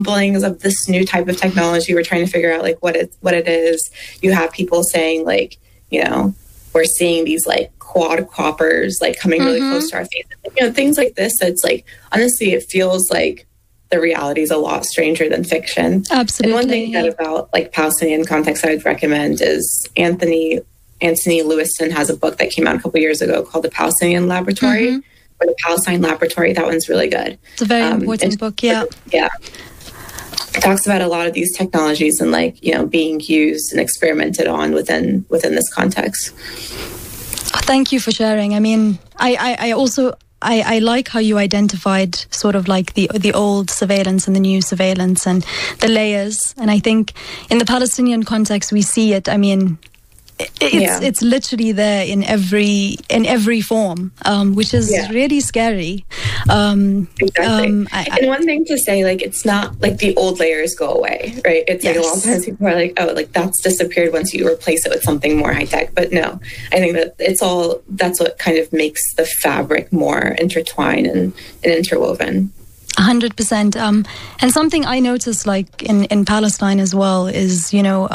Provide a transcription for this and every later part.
rumblings of this new type of technology. We're trying to figure out like what it is. You have people saying like, you know, we're seeing these like quadcopters like coming really close to our face. You know, things like this. It's like, honestly, it feels like the reality is a lot stranger than fiction. Absolutely. And one thing that about like Palestinian context I would recommend is Anthony Lewiston has a book that came out a couple years ago called The Palestinian Laboratory, or The Palestine Laboratory. That one's really good. It's a very important book, yeah. Yeah. It talks about a lot of these technologies and like, you know, being used and experimented on within this context. Thank you for sharing. I mean, I also like how you identified sort of like the old surveillance and the new surveillance and the layers. And I think in the Palestinian context, we see it. I mean, it's literally there in every form, which is really scary. Exactly. And one thing to say, like, it's not like the old layers go away, right? It's like a lot of times people are like, oh, like that's disappeared once you replace it with something more high tech. But no, I think that that's what kind of makes the fabric more intertwined and interwoven. 100%. And something I noticed like in Palestine as well is, you know,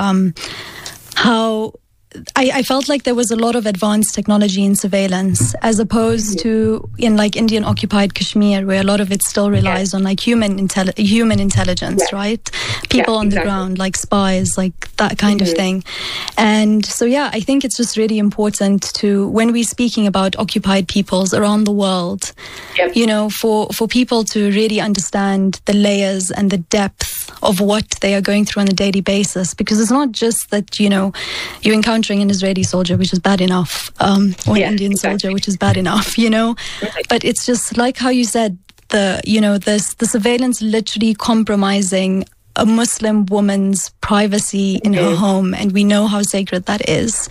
how I felt like there was a lot of advanced technology in surveillance as opposed to in like Indian occupied Kashmir, where a lot of it still relies on like human intelligence, right? People on the ground, like spies, like that kind of thing. And so, I think it's just really important to, when we're speaking about occupied peoples around the world, you know, for people to really understand the layers and the depth of what they are going through on a daily basis, because it's not just that, you know, you're encountering an Israeli soldier, which is bad enough, or an Indian soldier, which is bad enough, you know, but it's just like how you said, the surveillance literally compromising a Muslim woman's privacy in her home, and we know how sacred that is.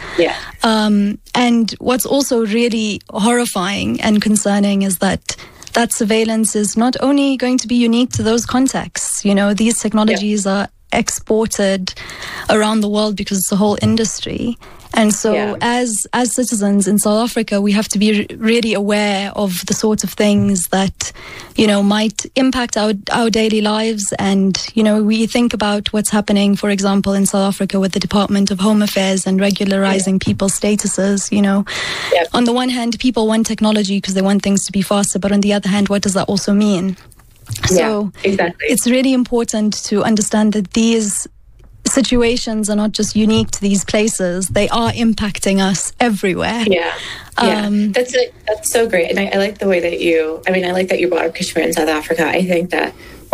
And what's also really horrifying and concerning is that surveillance is not only going to be unique to those contexts. You know, these technologies are exported around the world because it's a whole industry. And so as citizens in South Africa, we have to be really aware of the sorts of things that, you know, might impact our daily lives. And, you know, we think about what's happening, for example, in South Africa with the Department of Home Affairs and regularizing people's statuses, you know. On the one hand, people want technology because they want things to be faster. But on the other hand, what does that also mean? So it's really important to understand that these situations are not just unique to these places. They are impacting us everywhere. That's so great. And I like the way that I like that you brought up Kashmir in South Africa. I think that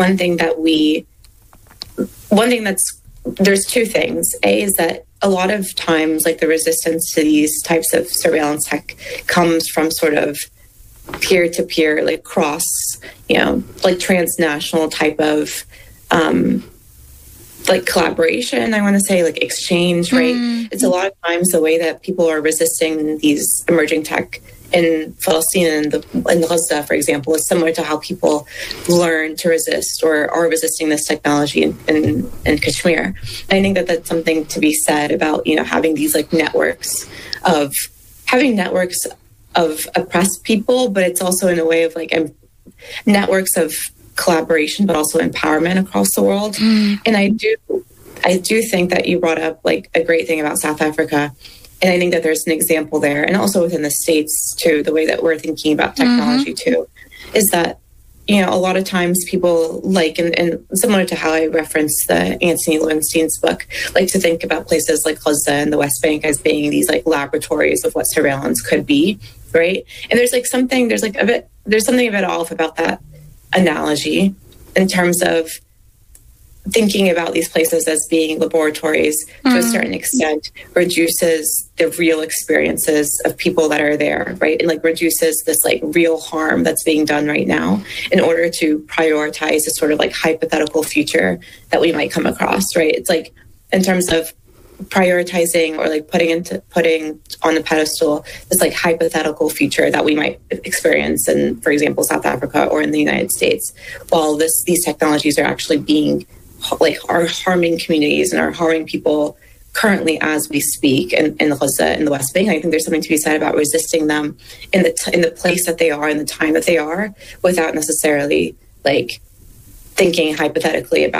there's two things. A is that a lot of times, like, the resistance to these types of surveillance tech comes from sort of peer-to-peer, like cross, you know, like transnational type of like collaboration, I want to say, like exchange, right? It's a lot of times the way that people are resisting these emerging tech in Palestine and Gaza, for example, is similar to how people learn to resist or are resisting this technology in Kashmir. And I think that that's something to be said about, you know, having these like networks of oppressed people, but it's also in a way of like networks of collaboration, but also empowerment across the world. And I do think that you brought up like a great thing about South Africa. And I think that there's an example there, and also within the States too, the way that we're thinking about technology too, is that, you know, a lot of times people like, and similar to how I referenced the Anthony Lewiston's book, like to think about places like Gaza and the West Bank as being these like laboratories of what surveillance could be, right? And there's something a bit off about that analogy in terms of thinking about these places as being laboratories to a certain extent reduces the real experiences of people that are there, right? And like reduces this like real harm that's being done right now in order to prioritize a sort of like hypothetical future that we might come across, right? It's like in terms of prioritizing or like putting on the pedestal this like hypothetical future that we might experience in, for example, South Africa or in the United States, while these technologies are actually being like are harming communities and are harming people currently as we speak in Gaza, in the West Bank. I think there's something to be said about resisting them in the place that they are, in the time that they are, without necessarily like thinking hypothetically about